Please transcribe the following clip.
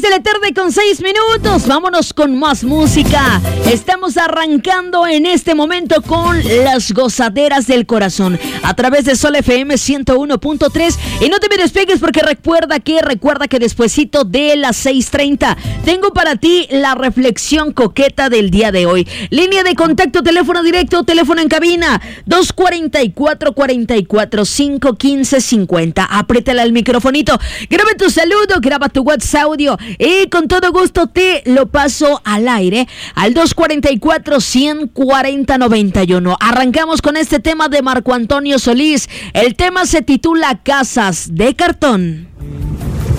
de la tarde con 6 minutos. Vámonos con más música. Estamos arrancando en este momento con las gozaderas del corazón a través de Sol FM 101.3. Y no te me despegues porque recuerda que despuesito de las 6:30 tengo para ti la reflexión coqueta del día de hoy. Línea de contacto, teléfono directo, teléfono en cabina 244-515-50. Apriétale al microfonito, graba tu saludo, graba tu WhatsApp audio y con todo gusto te lo paso al aire al 244-140-91. Arrancamos con este tema de Marco Antonio Solís. El tema se titula Casas de Cartón.